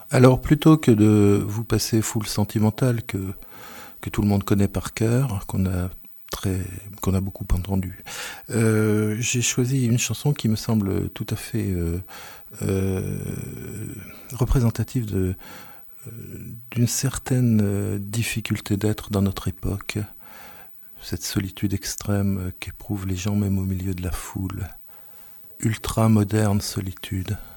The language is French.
Alors plutôt que de vous passer full sentimental que tout le monde connaît par cœur, très, qu'on a beaucoup entendu, j'ai choisi une chanson qui me semble tout à fait euh, représentative d'une certaine difficulté d'être dans notre époque, cette solitude extrême qu'éprouvent les gens même au milieu de la foule. Ultra moderne solitude.